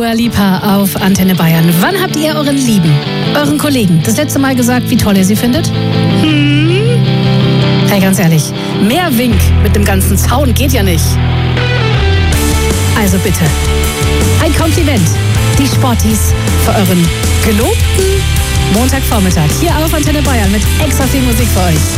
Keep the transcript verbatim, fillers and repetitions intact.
Dua Lipa auf Antenne Bayern. Wann habt ihr euren Lieben, euren Kollegen das letzte Mal gesagt, wie toll ihr sie findet? Hm? Hey, ganz ehrlich, mehr Wink mit dem ganzen Zaun geht ja nicht. Also bitte, ein Kompliment. Die Sportis für euren gelobten Montagvormittag hier auf Antenne Bayern mit extra viel Musik für euch.